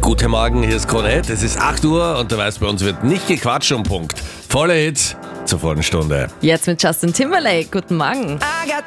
Guten Morgen, hier ist Krone Hit. Es ist 8 Uhr und du weißt, bei uns wird nicht gequatscht um Punkt. Volle Hits zur vollen Stunde. Jetzt mit Justin Timberlake. Guten Morgen. I got